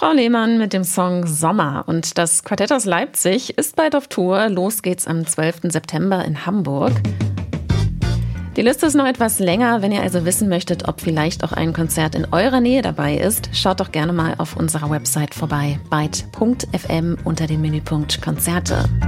Frau Lehmann mit dem Song Sommer. Und das Quartett aus Leipzig ist bald auf Tour. Los geht's am 12. September in Hamburg. Die Liste ist noch etwas länger. Wenn ihr also wissen möchtet, ob vielleicht auch ein Konzert in eurer Nähe dabei ist, schaut doch gerne mal auf unserer Website vorbei, byte.fm unter dem Menüpunkt Konzerte.